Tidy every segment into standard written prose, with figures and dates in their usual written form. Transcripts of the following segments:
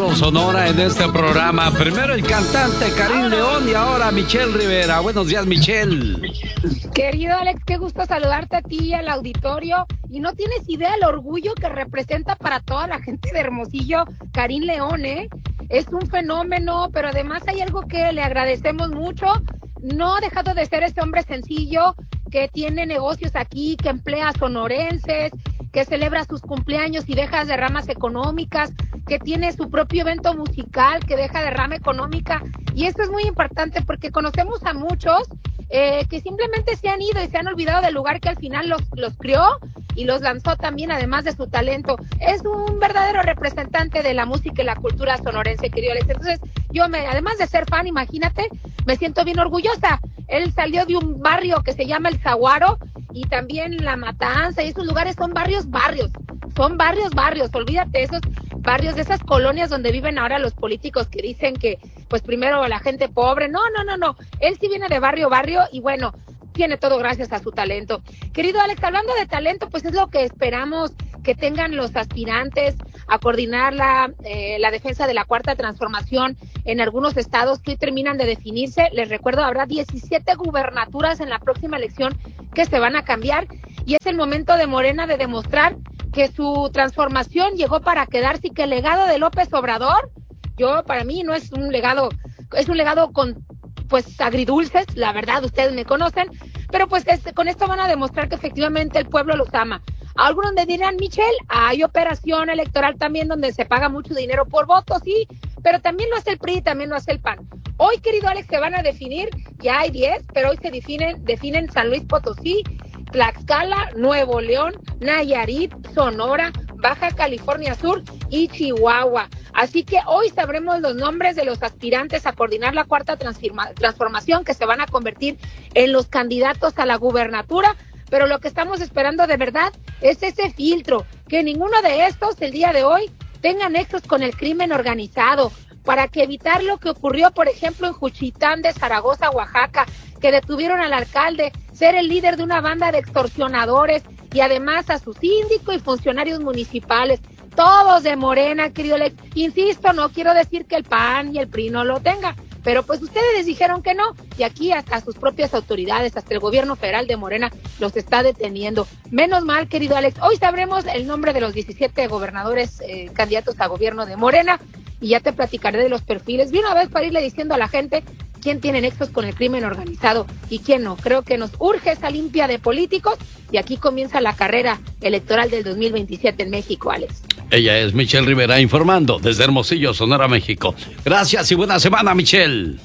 Puro Sonora en este programa. Primero el cantante Karim León y ahora Michelle Rivera. Buenos días, Michelle. Querido Alex, qué gusto saludarte a ti y al auditorio. Y no tienes idea el orgullo que representa para toda la gente de Hermosillo Karim León, ¿eh? Es un fenómeno, pero además hay algo que le agradecemos mucho. No ha dejado de ser ese hombre sencillo que tiene negocios aquí, que emplea a sonorenses, que celebra sus cumpleaños y deja derramas económicas, que tiene su propio evento musical, que deja derrama económica. Y esto es muy importante porque conocemos a muchos que simplemente se han ido y se han olvidado del lugar que al final los crió y los lanzó también, además de su talento. Es un verdadero representante de la música y la cultura sonorense, querido Alex. Entonces, además de ser fan, imagínate, me siento bien orgullosa. Él salió de un barrio que se llama El Zaguaro y también La Matanza, y esos lugares son barrios, olvídate, esos barrios de esas colonias donde viven ahora los políticos que dicen que, pues primero la gente pobre, no, él sí viene de barrio, y bueno, tiene todo gracias a su talento. Querido Alex, hablando de talento, pues es lo que esperamos que tengan los aspirantes a coordinar la defensa de la Cuarta Transformación en algunos estados que hoy terminan de definirse. Les recuerdo, habrá 17 gubernaturas en la próxima elección que se van a cambiar y es el momento de Morena de demostrar que su transformación llegó para quedarse y que el legado de López Obrador, para mí no es un legado, es un legado con pues agridulces, la verdad, ustedes me conocen, pero pues con esto van a demostrar que efectivamente el pueblo los ama. Algunos me dirán, Michelle, hay operación electoral también donde se paga mucho dinero por votos, sí, pero también lo hace el PRI, también lo hace el PAN. Hoy, querido Alex, se van a definir, ya hay 10, pero hoy se definen San Luis Potosí, Tlaxcala, Nuevo León, Nayarit, Sonora, Baja California Sur y Chihuahua. Así que hoy sabremos los nombres de los aspirantes a coordinar la Cuarta Transformación que se van a convertir en los candidatos a la gubernatura, pero lo que estamos esperando de verdad es ese filtro, que ninguno de estos el día de hoy tenga nexos con el crimen organizado, para que evitar lo que ocurrió, por ejemplo, en Juchitán de Zaragoza, Oaxaca, que detuvieron al alcalde, ser el líder de una banda de extorsionadores y además a su síndico y funcionarios municipales, todos de Morena, querido Alex. Insisto, no quiero decir que el PAN y el PRI no lo tengan, pero pues ustedes les dijeron que no, y aquí hasta sus propias autoridades, hasta el gobierno federal de Morena, los está deteniendo. Menos mal, querido Alex, hoy sabremos el nombre de los 17 gobernadores candidatos a gobierno de Morena, y ya te platicaré de los perfiles, de una vez para irle diciendo a la gente quién tiene nexos con el crimen organizado y quién no. Creo que nos urge esa limpia de políticos, y aquí comienza la carrera electoral del 2027 en México, Alex. Ella es Michelle Rivera informando desde Hermosillo, Sonora, México. Gracias y buena semana, Michelle.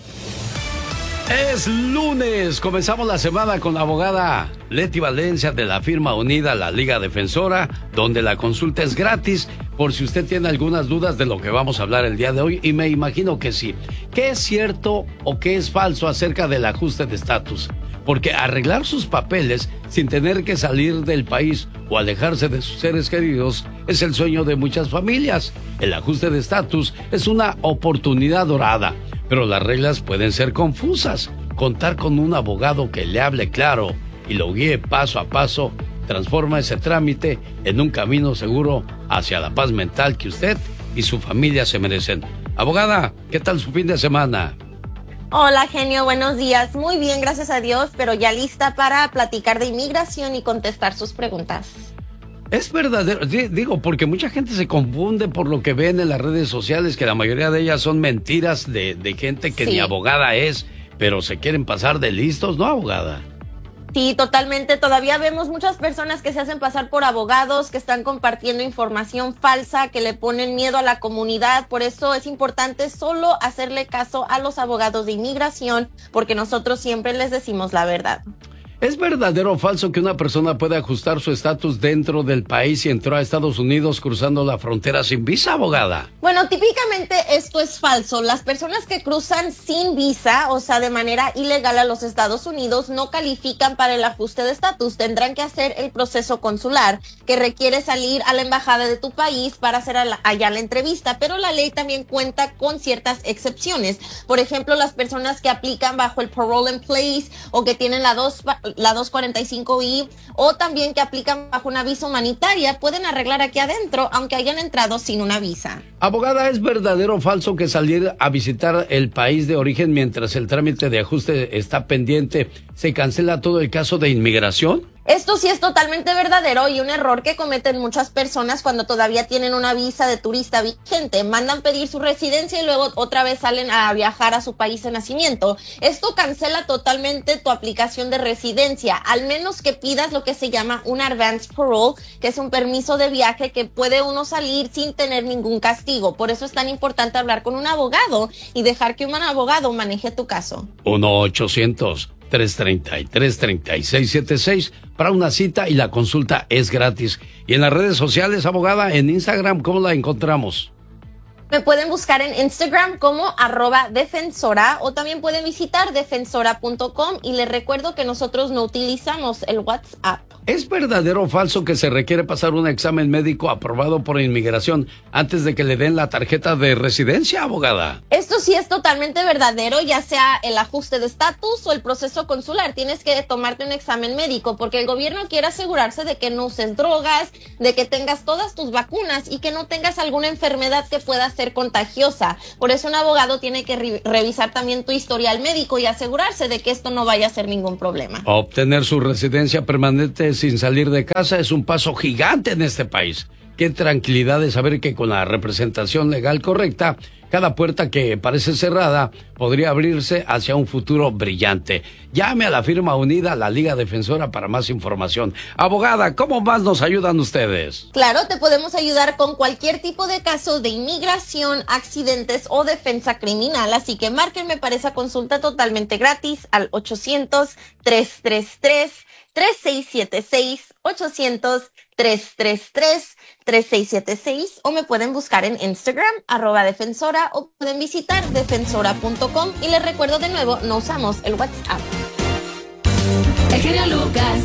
Es lunes, comenzamos la semana con la abogada Leti Valencia de la firma unida La Liga Defensora, donde la consulta es gratis por si usted tiene algunas dudas de lo que vamos a hablar el día de hoy, y me imagino que sí. ¿Qué es cierto o qué es falso acerca del ajuste de estatus? Porque arreglar sus papeles sin tener que salir del país o alejarse de sus seres queridos es el sueño de muchas familias. El ajuste de estatus es una oportunidad dorada, pero las reglas pueden ser confusas. Contar con un abogado que le hable claro y lo guíe paso a paso transforma ese trámite en un camino seguro hacia la paz mental que usted y su familia se merecen. Abogada, ¿qué tal su fin de semana? Hola, genio, buenos días. Muy bien, gracias a Dios, pero ya lista para platicar de inmigración y contestar sus preguntas. Es verdadero, digo, porque mucha gente se confunde por lo que ven en las redes sociales, que la mayoría de ellas son mentiras de gente que ni abogada es, pero se quieren pasar de listos, ¿no, abogada? Sí, totalmente. Todavía vemos muchas personas que se hacen pasar por abogados, que están compartiendo información falsa, que le ponen miedo a la comunidad. Por eso es importante solo hacerle caso a los abogados de inmigración, porque nosotros siempre les decimos la verdad. ¿Es verdadero o falso que una persona puede ajustar su estatus dentro del país si entró a Estados Unidos cruzando la frontera sin visa, abogada? Bueno, típicamente esto es falso. Las personas que cruzan sin visa, o sea, de manera ilegal a los Estados Unidos, no califican para el ajuste de estatus. Tendrán que hacer el proceso consular, que requiere salir a la embajada de tu país para hacer allá la entrevista. Pero la ley también cuenta con ciertas excepciones. Por ejemplo, las personas que aplican bajo el parole in place o que tienen las la 245I, o también que aplican bajo una visa humanitaria, pueden arreglar aquí adentro, aunque hayan entrado sin una visa. Abogada, ¿es verdadero o falso que salir a visitar el país de origen mientras el trámite de ajuste está pendiente, se cancela todo el caso de inmigración? Esto sí es totalmente verdadero y un error que cometen muchas personas cuando todavía tienen una visa de turista vigente. Mandan pedir su residencia y luego otra vez salen a viajar a su país de nacimiento. Esto cancela totalmente tu aplicación de residencia, al menos que pidas lo que se llama un advance parole, que es un permiso de viaje que puede uno salir sin tener ningún castigo. Por eso es tan importante hablar con un abogado y dejar que un abogado maneje tu caso. 1-800-333-3676 para una cita y la consulta es gratis. Y en las redes sociales, abogada, en Instagram, ¿cómo la encontramos? Me pueden buscar en Instagram como @defensora o también pueden visitar defensora.com y les recuerdo que nosotros no utilizamos el WhatsApp. ¿Es verdadero o falso que se requiere pasar un examen médico aprobado por inmigración antes de que le den la tarjeta de residencia, abogada? Esto sí es totalmente verdadero, ya sea el ajuste de estatus o el proceso consular. Tienes que tomarte un examen médico porque el gobierno quiere asegurarse de que no uses drogas, de que tengas todas tus vacunas y que no tengas alguna enfermedad que pueda ser contagiosa. Por eso un abogado tiene que revisar también tu historial médico y asegurarse de que esto no vaya a ser ningún problema. Obtener su residencia permanente sin salir de casa es un paso gigante en este país. Qué tranquilidad de saber que con la representación legal correcta, cada puerta que parece cerrada podría abrirse hacia un futuro brillante. Llame a la firma unida, la Liga Defensora, para más información. Abogada, ¿cómo más nos ayudan ustedes? Claro, te podemos ayudar con cualquier tipo de caso de inmigración, accidentes o defensa criminal. Así que márquenme para esa consulta totalmente gratis al 800-333-3676, 800-333-3676, o me pueden buscar en Instagram, @defensora, o pueden visitar defensora.com. Y les recuerdo de nuevo, no usamos el WhatsApp. El genio Lucas.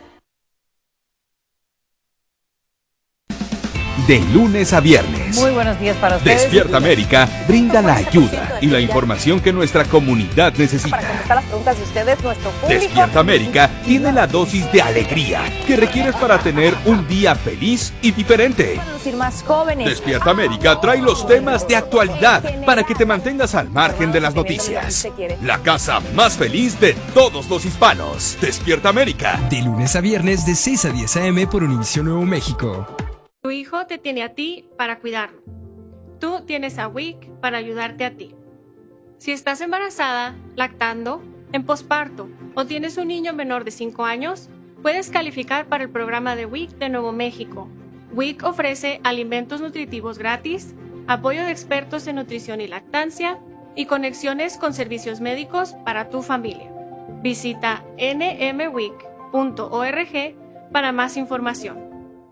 De lunes a viernes. Muy buenos días para ustedes. Despierta América brinda la ayuda y la información que nuestra comunidad necesita. Para contestar las preguntas de ustedes, nuestro público. Despierta América tiene la dosis de alegría que requieres para tener un día feliz y diferente. Para lucir más jóvenes. Despierta América trae los temas de actualidad para que te mantengas al margen de las noticias. La casa más feliz de todos los hispanos. Despierta América. De lunes a viernes de 6 a 10 a.m. por Univisión Nuevo México. Tu hijo te tiene a ti para cuidarlo. Tú tienes a WIC para ayudarte a ti. Si estás embarazada, lactando, en posparto o tienes un niño menor de 5 años, puedes calificar para el programa de WIC de Nuevo México. WIC ofrece alimentos nutritivos gratis, apoyo de expertos en nutrición y lactancia y conexiones con servicios médicos para tu familia. Visita nmwic.org para más información.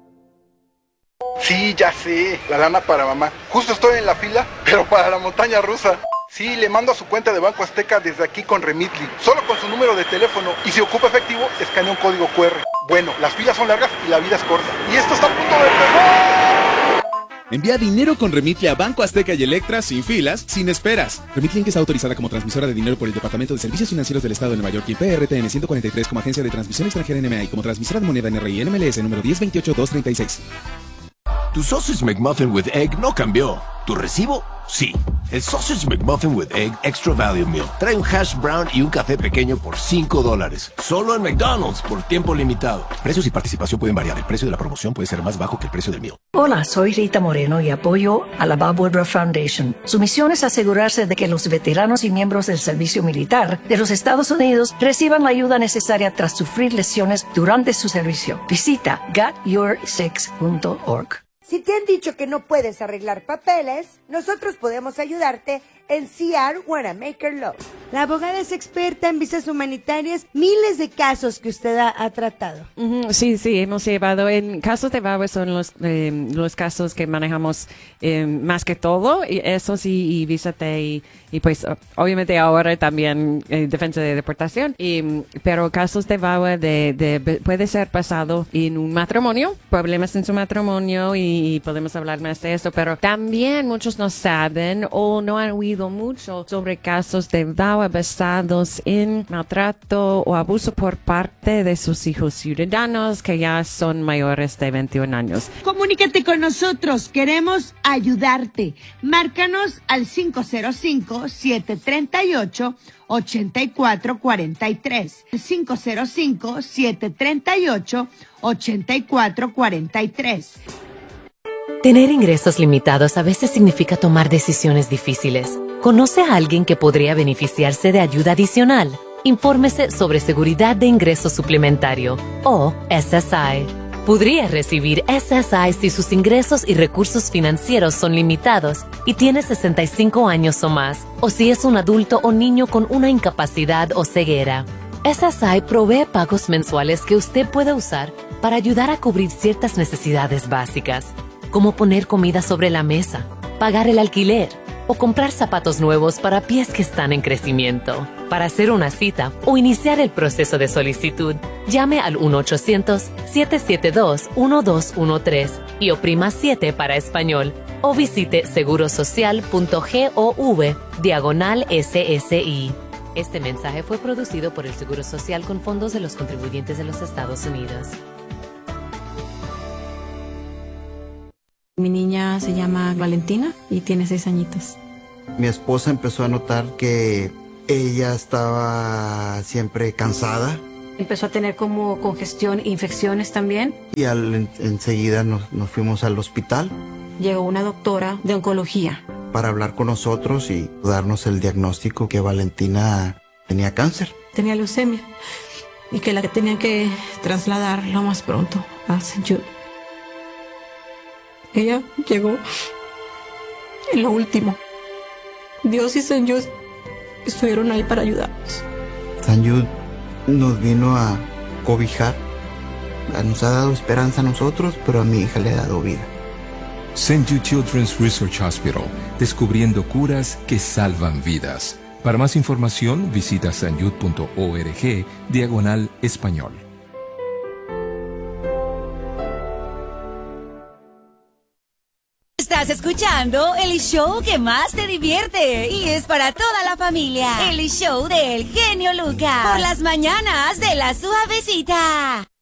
Sí, ya sé, la lana para mamá. Justo estoy en la fila, pero para la montaña rusa. Sí, le mando a su cuenta de Banco Azteca desde aquí con Remitly, solo con su número de teléfono, y si ocupa efectivo, escanea un código QR. Bueno, las filas son largas y la vida es corta. Y esto está a punto de empezar. Envía dinero con Remitly a Banco Azteca y Electra sin filas, sin esperas. Remitly, que está autorizada como transmisora de dinero por el Departamento de Servicios Financieros del Estado de Nueva York y PRTN 143 como agencia de transmisión extranjera NMA y como transmisora de moneda NRI NMLS número 1028236. Tu Sausage McMuffin with Egg no cambió. ¿Tu recibo? Sí. El Sausage McMuffin with Egg Extra Value Meal trae un hash brown y un café pequeño por $5. Solo en McDonald's por tiempo limitado. Precios y participación pueden variar. El precio de la promoción puede ser más bajo que el precio del meal. Hola, soy Rita Moreno y apoyo a la Bob Woodruff Foundation. Su misión es asegurarse de que los veteranos y miembros del servicio militar de los Estados Unidos reciban la ayuda necesaria tras sufrir lesiones durante su servicio. Visita getyour6.org. Si te han dicho que no puedes arreglar papeles, nosotros podemos ayudarte en CR Wanamaker Law. La abogada es experta en visas humanitarias, miles de casos que usted ha tratado. Sí, hemos llevado en casos de VAWA son los casos que manejamos más que todo, y eso sí, y visa T, y pues obviamente ahora también defensa de deportación, pero casos de VAWA puede ser pasado en un matrimonio, problemas en su matrimonio, y podemos hablar más de eso, pero también muchos no saben o no han oído oído mucho sobre casos de VAWA basados en maltrato o abuso por parte de sus hijos ciudadanos que ya son mayores de 21 años. Comunícate con nosotros, queremos ayudarte. Márcanos al 505-738-8443. 505-738-8443. Tener ingresos limitados a veces significa tomar decisiones difíciles. ¿Conoce a alguien que podría beneficiarse de ayuda adicional? Infórmese sobre Seguridad de Ingreso Suplementario, o SSI. Podría recibir SSI si sus ingresos y recursos financieros son limitados y tiene 65 años o más, o si es un adulto o niño con una incapacidad o ceguera. SSI provee pagos mensuales que usted puede usar para ayudar a cubrir ciertas necesidades básicas, como poner comida sobre la mesa, pagar el alquiler o comprar zapatos nuevos para pies que están en crecimiento. Para hacer una cita o iniciar el proceso de solicitud, llame al 1-800-772-1213 y oprima 7 para español, o visite segurosocial.gov/SSI. Este mensaje fue producido por el Seguro Social con fondos de los contribuyentes de los Estados Unidos. Mi niña se llama Valentina y tiene 6 añitos. Mi esposa empezó a notar que ella estaba siempre cansada. Empezó a tener como congestión e infecciones también. Y enseguida nos fuimos al hospital. Llegó una doctora de oncología para hablar con nosotros y darnos el diagnóstico que Valentina tenía cáncer. Tenía leucemia y que la tenían que trasladar lo más pronto a St. Jude. Ella llegó en lo último. Dios y St. Jude estuvieron ahí para ayudarnos. St. Jude nos vino a cobijar. Nos ha dado esperanza a nosotros, pero a mi hija le ha dado vida. St. Jude Children's Research Hospital, descubriendo curas que salvan vidas. Para más información, visita stjude.org/español. Estás escuchando el show que más te divierte y es para toda la familia. El show del genio Lucas. Por las mañanas de La Suavecita.